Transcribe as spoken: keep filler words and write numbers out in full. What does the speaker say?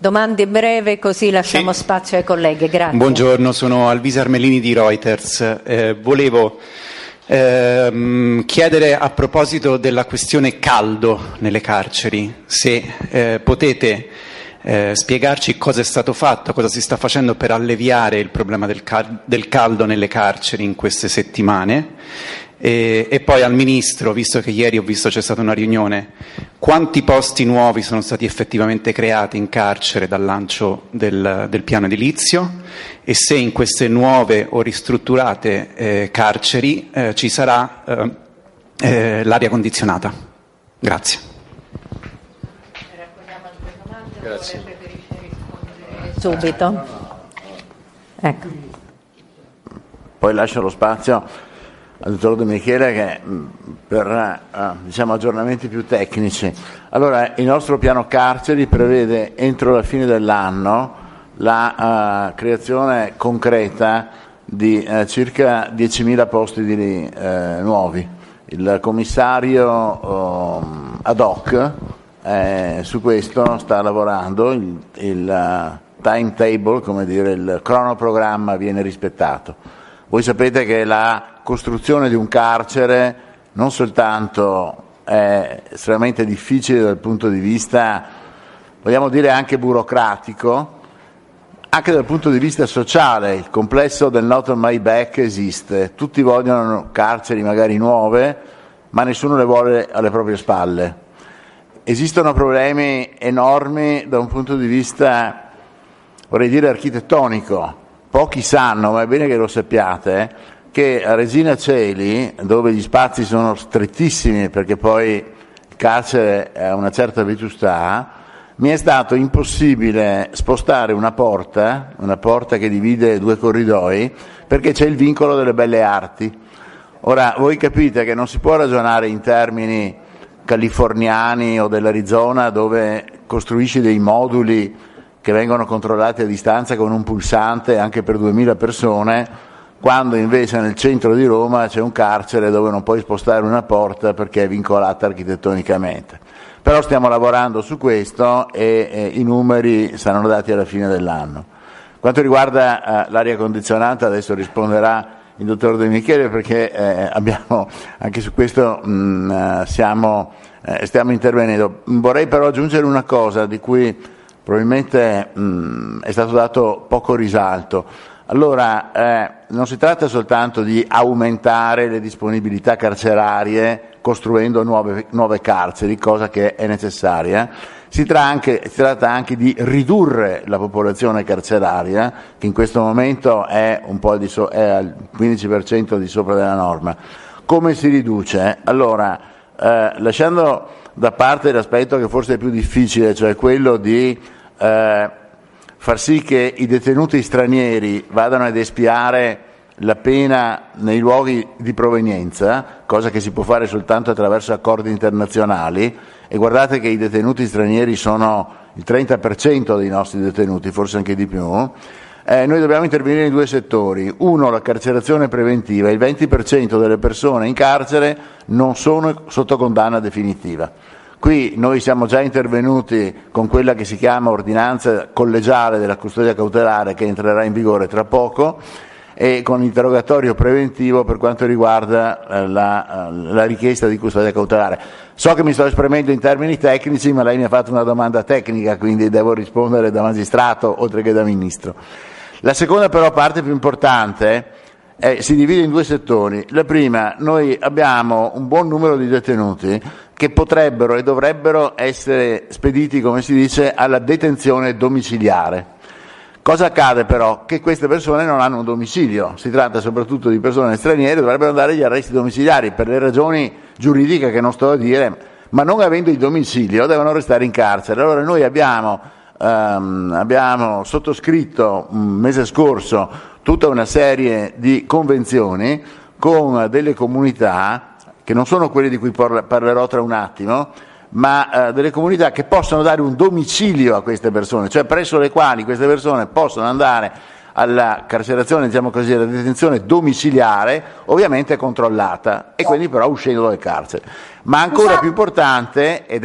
Domande breve, così lasciamo sì. spazio ai colleghi. Grazie. Buongiorno, sono Alvise Armelini di Reuters. Eh, volevo ehm, chiedere a proposito della questione caldo nelle carceri, se eh, potete eh, spiegarci cosa è stato fatto, cosa si sta facendo per alleviare il problema del, cal- del caldo nelle carceri in queste settimane. E, e poi al Ministro, visto che ieri ho visto c'è stata una riunione, quanti posti nuovi sono stati effettivamente creati in carcere dal lancio del, del piano edilizio e se in queste nuove o ristrutturate eh, carceri eh, ci sarà eh, eh, l'aria condizionata. Grazie. Grazie. Subito. Ecco. Poi lascio lo spazio al dottor De Michele che per uh, diciamo, aggiornamenti più tecnici. Allora, il nostro piano carceri prevede entro la fine dell'anno la uh, creazione concreta di uh, circa diecimila posti di, uh, nuovi. Il commissario uh, ad hoc eh, su questo sta lavorando, il, il uh, timetable, come dire, il cronoprogramma viene rispettato. Voi sapete che la costruzione di un carcere non soltanto è estremamente difficile dal punto di vista, vogliamo dire anche burocratico, anche dal punto di vista sociale. Il complesso del Not on My Back esiste, tutti vogliono carceri magari nuove, ma nessuno le vuole alle proprie spalle. Esistono problemi enormi da un punto di vista, vorrei dire, architettonico. Pochi sanno, ma è bene che lo sappiate, che a Regina Coeli, dove gli spazi sono strettissimi perché poi il carcere ha una certa vetustà, mi è stato impossibile spostare una porta, una porta che divide due corridoi, perché c'è il vincolo delle belle arti. Ora, voi capite che non si può ragionare in termini californiani o dell'Arizona, dove costruisci dei moduli che vengono controllati a distanza con un pulsante anche per duemila persone, quando invece nel centro di Roma c'è un carcere dove non puoi spostare una porta perché è vincolata architettonicamente. Però stiamo lavorando su questo e, e i numeri saranno dati alla fine dell'anno. Quanto riguarda eh, l'aria condizionata, adesso risponderà il dottor De Michele, perché eh, abbiamo anche su questo mh, siamo, eh, stiamo intervenendo. Vorrei però aggiungere una cosa di cui probabilmente mh, è stato dato poco risalto. Allora, eh, non si tratta soltanto di aumentare le disponibilità carcerarie costruendo nuove, nuove carceri, cosa che è necessaria, si tratta, anche, si tratta anche di ridurre la popolazione carceraria, che in questo momento è, un po' di so, è al quindici per cento di sopra della norma. Come si riduce? Allora, eh, lasciando da parte l'aspetto che forse è più difficile, cioè quello di eh, far sì che i detenuti stranieri vadano ad espiare la pena nei luoghi di provenienza, cosa che si può fare soltanto attraverso accordi internazionali, e guardate che i detenuti stranieri sono il trenta per cento dei nostri detenuti, forse anche di più, eh, noi dobbiamo intervenire in due settori. Uno, la carcerazione preventiva. Il venti per cento delle persone in carcere non sono sotto condanna definitiva. Qui noi siamo già intervenuti con quella che si chiama ordinanza collegiale della custodia cautelare, che entrerà in vigore tra poco, e con l'interrogatorio preventivo per quanto riguarda eh, la, la richiesta di custodia cautelare. So che mi sto esprimendo in termini tecnici, ma lei mi ha fatto una domanda tecnica, quindi devo rispondere da magistrato oltre che da ministro. La seconda però parte più importante eh, si divide in due settori. La prima, noi abbiamo un buon numero di detenuti che potrebbero e dovrebbero essere spediti, come si dice, alla detenzione domiciliare. Cosa accade però? Che queste persone non hanno un domicilio, si tratta soprattutto di persone straniere, dovrebbero andare agli arresti domiciliari per le ragioni giuridiche che non sto a dire, ma non avendo il domicilio devono restare in carcere. Allora noi abbiamo, um, abbiamo sottoscritto un mese scorso tutta una serie di convenzioni con delle comunità, che non sono quelle di cui parlerò tra un attimo, ma eh, delle comunità che possono dare un domicilio a queste persone, cioè presso le quali queste persone possono andare alla carcerazione, diciamo così, alla detenzione domiciliare, ovviamente controllata, e quindi però uscendo dalle carceri. Ma ancora più importante, ed